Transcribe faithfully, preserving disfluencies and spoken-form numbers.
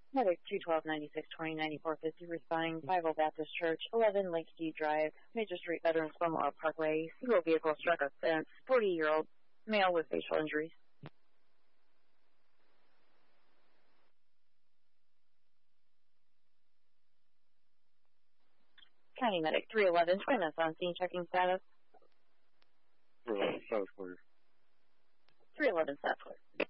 Medic two twelve ninety-six twenty ninety-four fifty responding Bible Baptist Church, eleven Lakeview Drive, Major Street, Veterans Memorial Parkway. Single vehicle struck a fence. forty-year-old male with facial injuries. County Medic three eleven, twin us on scene, checking status. three eleven, South clear. three eleven, South clear.